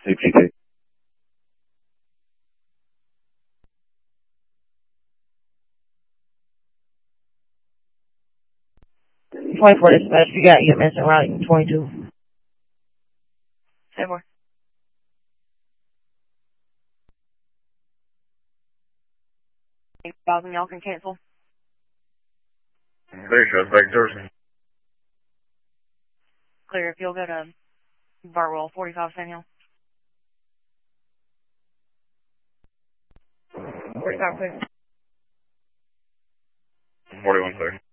CPT. 24 dispatch, you got EMS and routing 22. Say more. Y'all can cancel. Very sure, back Jersey. Clear if you'll go to Bartwell, 45 Sand Hill. 45 clear. 41, sir.